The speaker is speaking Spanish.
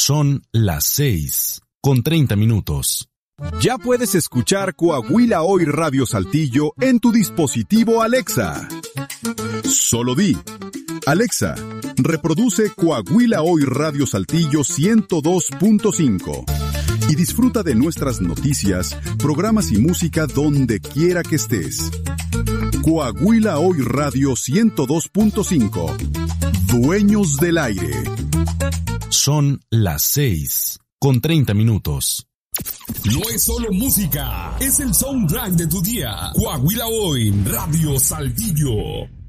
Son las 6:30. Ya puedes escuchar Coahuila Hoy Radio Saltillo en tu dispositivo Alexa. Solo di: Alexa, reproduce Coahuila Hoy Radio Saltillo 102.5 y disfruta de nuestras noticias, programas y música donde quiera que estés. Coahuila Hoy Radio 102.5. Dueños del aire. Son las 6:30. No es solo música, es el soundtrack de tu día. Coahuila Hoy Radio Saltillo.